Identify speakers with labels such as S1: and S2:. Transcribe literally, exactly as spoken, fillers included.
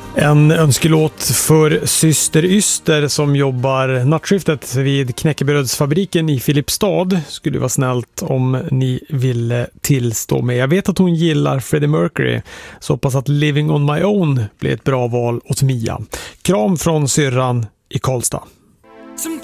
S1: En önskelåt för syster Yster som jobbar nattskiftet vid knäckebrödsfabriken i Filipstad. Skulle vara snällt om ni ville tillstå mig. Jag vet att hon gillar Freddie Mercury, så hoppas att Living on My Own blir ett bra val åt Mia. Kram från syrran i Karlstad.